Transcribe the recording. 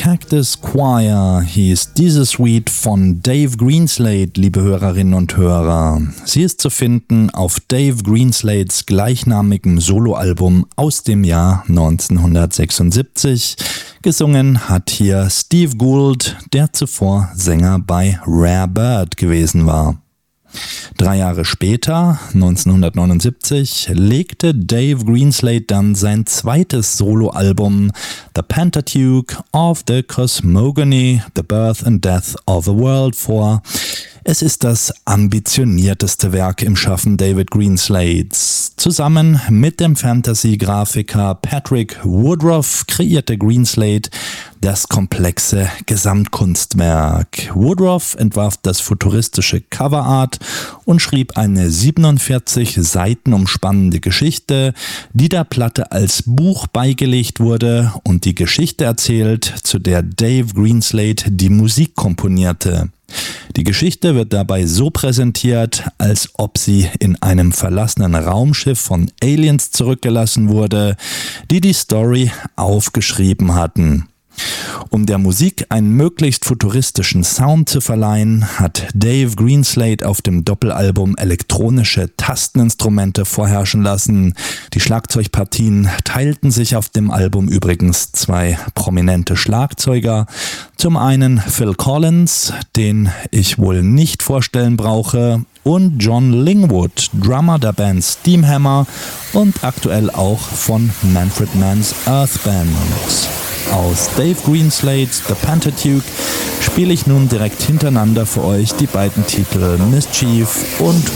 Cactus Choir hieß diese Suite von Dave Greenslade, liebe Hörerinnen und Hörer. Sie ist zu finden auf Dave Greenslades gleichnamigem Soloalbum aus dem Jahr 1976. Gesungen hat hier Steve Gould, der zuvor Sänger bei Rare Bird gewesen war. 3 Jahre später, 1979, legte Dave Greenslade dann sein zweites Soloalbum The Pentateuch of the Cosmogony, The Birth and Death of a World vor. Es ist das ambitionierteste Werk im Schaffen David Greenslades. Zusammen mit dem Fantasy-Grafiker Patrick Woodroffe kreierte Greenslade das komplexe Gesamtkunstwerk. Woodroffe entwarf das futuristische Coverart und schrieb eine 47 Seiten umspannende Geschichte, die der Platte als Buch beigelegt wurde und die Geschichte erzählt, zu der Dave Greenslade die Musik komponierte. Die Geschichte wird dabei so präsentiert, als ob sie in einem verlassenen Raumschiff von Aliens zurückgelassen wurde, die die Story aufgeschrieben hatten. Um der Musik einen möglichst futuristischen Sound zu verleihen, hat Dave Greenslade auf dem Doppelalbum elektronische Tasteninstrumente vorherrschen lassen. Die Schlagzeugpartien teilten sich auf dem Album übrigens 2 prominente Schlagzeuger. Zum einen Phil Collins, den ich wohl nicht vorstellen brauche, und John Lingwood, Drummer der Band Steamhammer und aktuell auch von Manfred Mann's Earth Band. Aus Dave Greenslades The Pentateuch spiele ich nun direkt hintereinander für euch die beiden Titel Mischief und